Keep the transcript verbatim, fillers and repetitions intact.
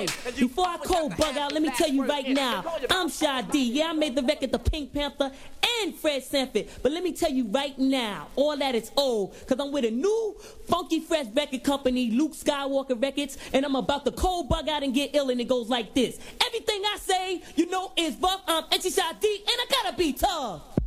Before I cold bug out, let me tell you right now, I'm Shy D. Yeah, I made the record The Pink Panther and Fred Sanford. But let me tell you right now, all that is old. Cause I'm with a new, funky, fresh record company, Luke Skywalker Records. And I'm about to cold bug out and get ill, and it goes like this. Everything I say, you know, is buff. I'm N C Shy D, and I gotta be tough.